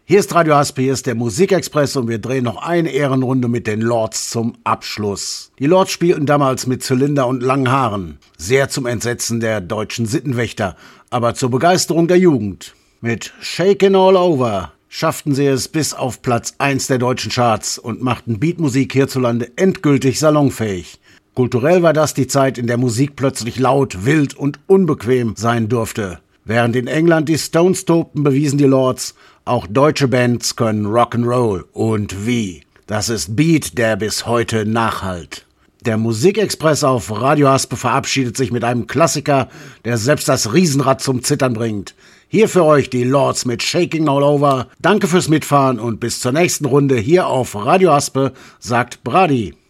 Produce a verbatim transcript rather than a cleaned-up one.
Hier ist Radio Haspe, hier ist der Musikexpress und wir drehen noch eine Ehrenrunde mit den Lords zum Abschluss. Die Lords spielten damals mit Zylinder und langen Haaren. Sehr zum Entsetzen der deutschen Sittenwächter, aber zur Begeisterung der Jugend. Mit Shakin' All Over schafften sie es bis auf Platz eins der deutschen Charts und machten Beatmusik hierzulande endgültig salonfähig. Kulturell war das die Zeit, in der Musik plötzlich laut, wild und unbequem sein durfte. Während in England die Stones tobten, bewiesen die Lords, auch deutsche Bands können Rock'n'Roll. Und wie? Das ist Beat, der bis heute nachhallt. Der Musikexpress auf Radio Haspe verabschiedet sich mit einem Klassiker, der selbst das Riesenrad zum Zittern bringt. Hier für euch die Lords mit Shakin' All Over. Danke fürs Mitfahren und bis zur nächsten Runde hier auf Radio Haspe, sagt Brady.